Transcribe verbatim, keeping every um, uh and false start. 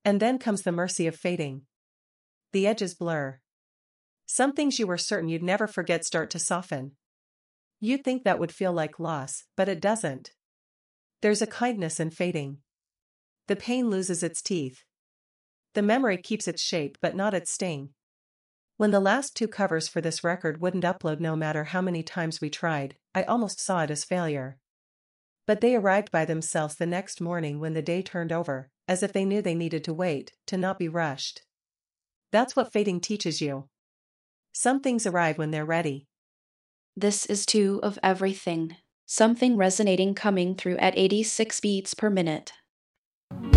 And then comes the mercy of fading. The edges blur. Some things you were certain you'd never forget start to soften. You'd think that would feel like loss, but it doesn't. There's a kindness in fading. The pain loses its teeth. The memory keeps its shape but not its sting. When the last two covers for this record wouldn't upload no matter how many times we tried, I almost saw it as failure. But they arrived by themselves the next morning when the day turned over, as if they knew they needed to wait, to not be rushed. That's what fading teaches you. Some things arrive when they're ready. This is two of everything. Something resonating coming through at eighty-six beats per minute.